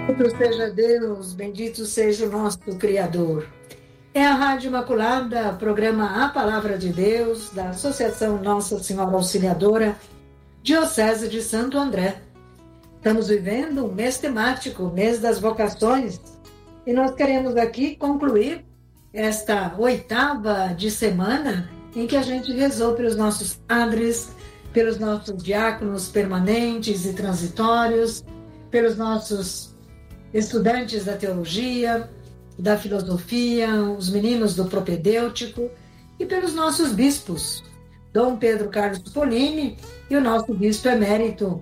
Bendito seja Deus, bendito seja o nosso Criador. É a Rádio Imaculada, programa A Palavra de Deus, da Associação Nossa Senhora Auxiliadora, Diocese de Santo André. Estamos vivendo um mês temático, o mês das vocações, e nós queremos aqui concluir esta oitava de semana em que a gente rezou pelos nossos padres, pelos nossos diáconos permanentes e transitórios, pelos nossos estudantes da teologia, da filosofia, os meninos do propedêutico e pelos nossos bispos, Dom Pedro Carlos Polini e o nosso bispo emérito,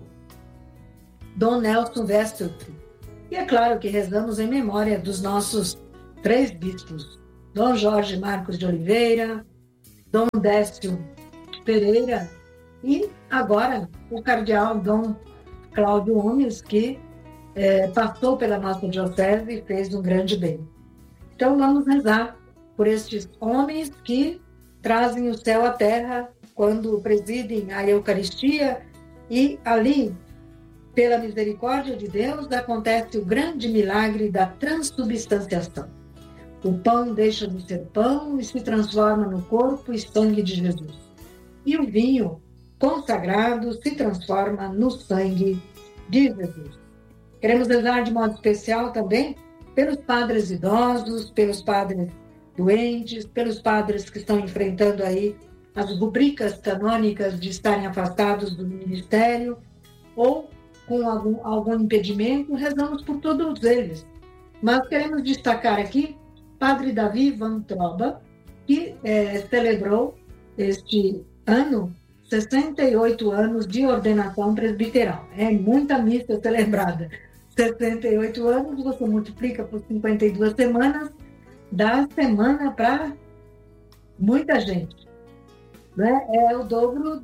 Dom Nelson Westphal. E é claro que rezamos em memória dos nossos três bispos, Dom Jorge Marcos de Oliveira, Dom Décio Pereira e agora o cardeal Dom Cláudio Gomes, que passou pela nossa diocese e fez um grande bem. Então vamos rezar por estes homens que trazem o céu à terra quando presidem a Eucaristia e ali, pela misericórdia de Deus, acontece o grande milagre da transubstanciação. O pão deixa de ser pão e se transforma no corpo e sangue de Jesus. E o vinho consagrado se transforma no sangue de Jesus. Queremos rezar de modo especial também pelos padres idosos, pelos padres doentes, pelos padres que estão enfrentando aí as rubricas canônicas de estarem afastados do ministério ou com algum impedimento. Rezamos por todos eles. Mas queremos destacar aqui Padre Davi Van Troba, que celebrou este ano 68 anos de ordenação presbiteral. É muita missa celebrada. 68 anos, você multiplica por 52 semanas, dá semana para muita gente. Né? É o dobro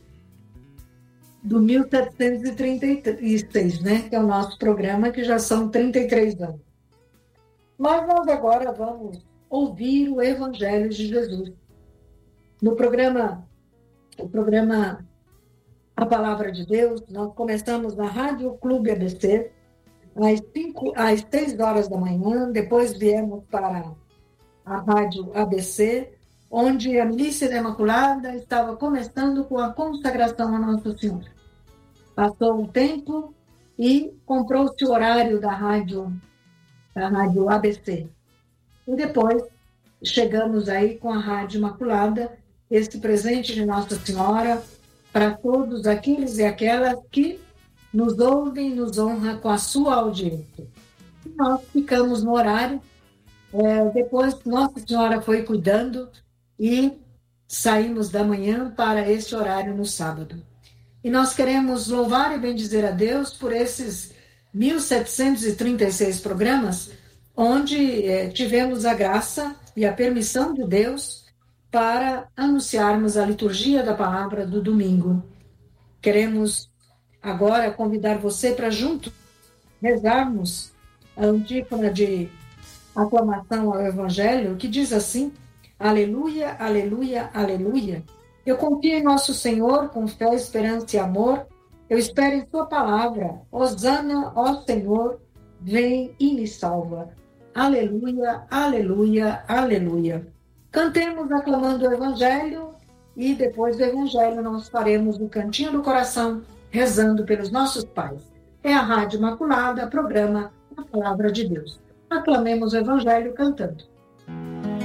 do 1736, né? Que é o nosso programa, que já são 33 anos. Mas nós agora vamos ouvir o Evangelho de Jesus. No programa A Palavra de Deus, nós começamos na Rádio Clube ABC, às 6 horas da manhã, depois viemos para a Rádio ABC, onde a Milícia da Imaculada estava começando com a consagração a Nossa Senhora. Passou um tempo e comprou-se o horário da Rádio ABC. E depois chegamos aí com a Rádio Imaculada, esse presente de Nossa Senhora para todos aqueles e aquelas que nos ouvem e nos honra com a sua audiência. E nós ficamos no horário, depois Nossa Senhora foi cuidando e saímos da manhã para este horário no sábado. E nós queremos louvar e bendizer a Deus por esses 1.736 programas, onde tivemos a graça e a permissão de Deus para anunciarmos a liturgia da palavra do domingo. Queremos agora convidar você para junto rezarmos a antífona de aclamação ao Evangelho, que diz assim: Aleluia, aleluia, aleluia. Eu confio em nosso Senhor com fé, esperança e amor. Eu espero em sua palavra. Hosana, ó Senhor, vem e me salva. Aleluia, aleluia, aleluia. Cantemos aclamando o Evangelho e depois do Evangelho nós faremos o Cantinho do Coração, rezando pelos nossos pais. É a Rádio Imaculada, programa A Palavra de Deus. Aclamemos o Evangelho cantando.